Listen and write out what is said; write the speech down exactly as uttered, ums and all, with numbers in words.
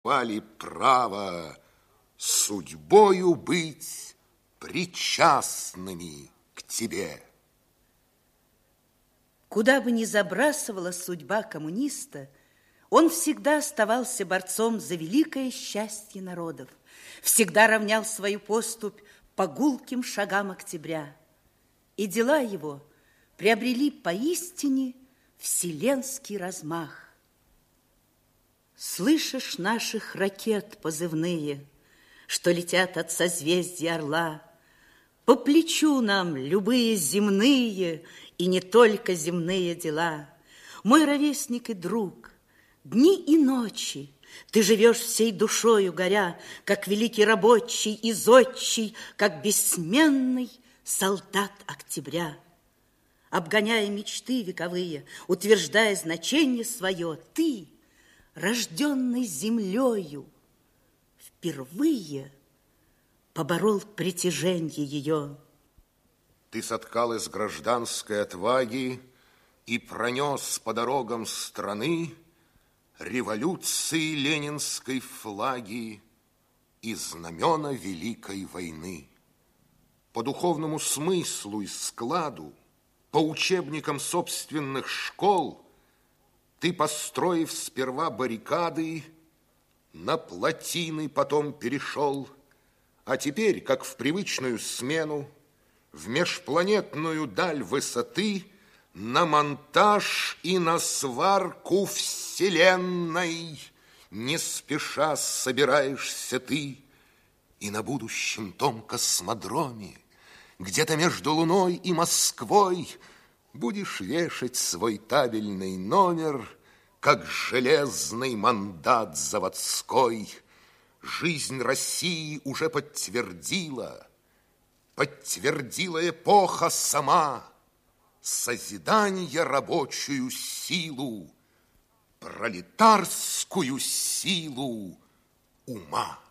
Вали право судьбою быть причастными к тебе. Куда бы ни забрасывала судьба коммуниста, он всегда оставался борцом за великое счастье народов, всегда равнял свою поступь по гулким шагам октября. И дела его приобрели поистине вселенский размах. Слышишь наших ракет позывные, что летят от созвездия орла? По плечу нам любые земные и не только земные дела. Мой ровесник и друг, дни и ночи ты живешь всей душою горя, как великий рабочий и зодчий, как бессменный солдат октября. Обгоняя мечты вековые, утверждая значение свое, ты, рожденный землею, впервые поборол притяженье ее. Ты соткал из гражданской отваги и пронес по дорогам страны революции ленинской флаги и знамена Великой войны. По духовному смыслу и складу, по учебникам собственных школ, ты, построив сперва баррикады, на плотины потом перешел, а теперь, как в привычную смену, в межпланетную даль высоты, на монтаж и на сварку вселенной не спеша собираешься ты, и на будущем том космодроме, где-то между Луной и Москвой, будешь вешать свой табельный номер, как железный мандат заводской. Жизнь России уже подтвердила, подтвердила эпоха сама, созидания рабочую силу, пролетарскую силу ума.